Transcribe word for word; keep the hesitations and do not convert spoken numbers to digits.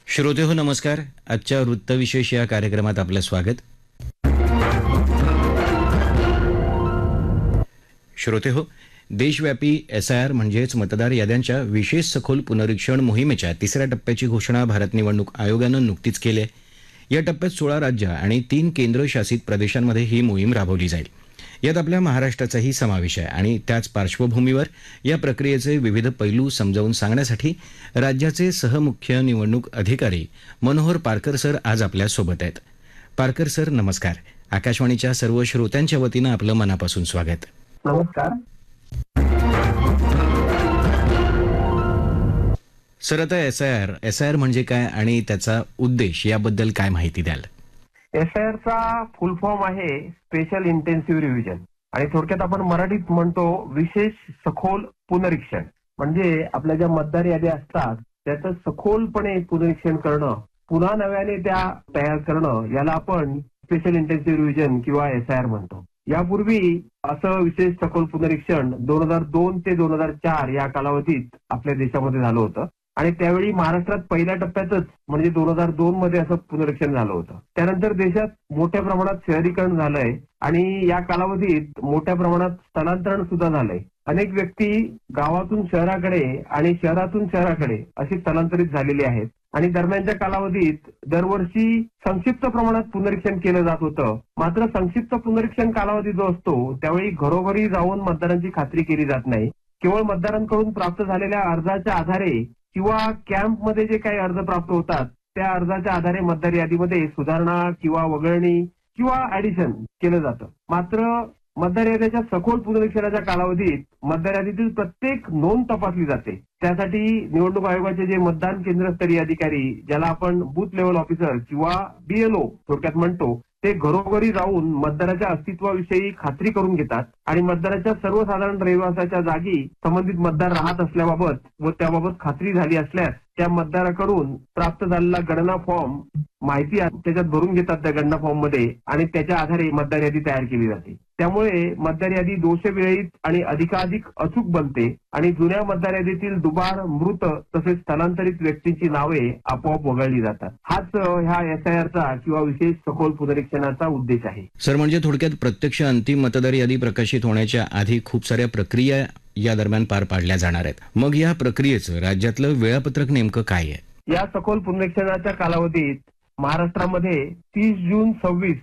श्रोते हो नमस्कार. आजच्या वृत्तविशेष या कार्यक्रमात आपलं स्वागत. श्रोते हो, देशव्यापी एस आय आर म्हणजेच मतदार याद्यांच्या विशेष सखोल पुनरीक्षण मोहिमेच्या तिसऱ्या टप्प्याची घोषणा भारत निवडणूक आयोगानं नुकतीच केली आहे. या टप्प्यात सोळा राज्य आणि तीन केंद्रशासित प्रदेशांमध्ये ही मोहीम राबवली जाईल. यात आपल्या महाराष्ट्राचाही समावेश आहे आणि त्याच पार्श्वभूमीवर या प्रक्रियेचे विविध पैलू समजावून सांगण्यासाठी राज्याचे सहमुख्य निवडणूक अधिकारी मनोहर पारकर सर आज आपल्यासोबत आहेत. पारकर सर नमस्कार. आकाशवाणीच्या सर्व श्रोत्यांच्या वतीनं आपलं मनापासून स्वागत. नमस्कार सर. आता S I R S I R म्हणजे काय आणि त्याचा उद्देश याबद्दल काय माहिती द्याल? एस आय आर चा फुल फॉर्म आहे स्पेशल इंटेन्सिव्ह रिव्हिजन आणि थोडक्यात आपण मराठीत म्हणतो विशेष सखोल पुनरीक्षण. म्हणजे आपल्या ज्या मतदार याद्या असतात त्याचं सखोलपणे पुनरीक्षण करणं, पुन्हा नव्याने त्या तयार करणं, याला आपण स्पेशल इंटेन्सिव्ह रिव्हिजन किंवा एस आय आर म्हणतो. यापूर्वी असं विशेष सखोल पुनरीक्षण दोन हजार दोन ते दोन हजार चार या कालावधीत आपल्या देशामध्ये झालं होतं आणि त्यावेळी महाराष्ट्रात पहिल्या टप्प्यातच म्हणजे दोन हजार दोन मध्ये असं पुनरीक्षण झालं होतं. त्यानंतर देशात मोठ्या प्रमाणात शहरीकरण झालंय आणि या कालावधीत मोठ्या प्रमाणात स्थलांतरण सुद्धा झालंय. अनेक व्यक्ती गावातून शहराकडे आणि शहरातून शहराकडे अशी स्थलांतरित झालेली आहेत आणि दरम्यानच्या कालावधीत दरवर्षी संक्षिप्त प्रमाणात पुनरीक्षण केलं जात होतं. मात्र संक्षिप्त पुनरीक्षण कालावधी जो असतो त्यावेळी घरोघरी जाऊन मतदारांची खात्री केली जात नाही. केवळ मतदारांकडून प्राप्त झालेल्या अर्जाच्या आधारे किंवा कॅम्पमध्ये जे काही अर्ज प्राप्त होतात त्या अर्जाच्या आधारे मतदार यादीमध्ये सुधारणा किंवा वगळणी किंवा ऍडिशन केलं जातं. मात्र मतदार यादीच्या सखोल पुनरीक्षणाच्या कालावधीत मतदार यादीतील प्रत्येक नोंद तपासली जाते. त्यासाठी निवडणूक आयोगाचे जे मतदान केंद्रस्तरीय अधिकारी, ज्याला आपण बूथ लेव्हल ऑफिसर किंवा बी एल ओ थोडक्यात म्हणतो, ते घरोघरी जाऊन मतदाराच्या अस्तित्वाविषयी खात्री करून घेतात आणि मतदाराच्या सर्वसाधारण रहिवासाच्या जागी संबंधित मतदार राहत असल्याबाबत व त्याबाबत खात्री झाली असल्यास त्या मतदाराकडून प्राप्त झालेला गणना फॉर्म माहिती त्याच्यात भरून घेतात त्या गणना फॉर्म मध्ये आणि त्याच्या आधारे मतदार यादी तयार केली जाते. त्यामुळे मतदार यादी दोषविरहित आणि अधिकाधिक अचूक बनते आणि जुन्या मतदार यादीतील दुबार, मृत तसेच स्थलांतरित व्यक्तींची नावे आपोआप वगळली जातात. हाच ह्या एस आय आरचा किंवा विशेष सखोल पुनरीक्षणाचा उद्देश आहे. सर, म्हणजे थोडक्यात प्रत्यक्ष अंतिम मतदार यादी प्रकाशित होण्याच्या आधी खूप साऱ्या प्रक्रिया या दरम्यान पार पाडल्या जाणार आहेत. मग या प्रक्रियेचं राज्यातलं वेळापत्रक नेमकं काय आहे? या सखोल पुनरीक्षणाच्या कालावधीत महाराष्ट्रामध्ये तीस जून सव्वीस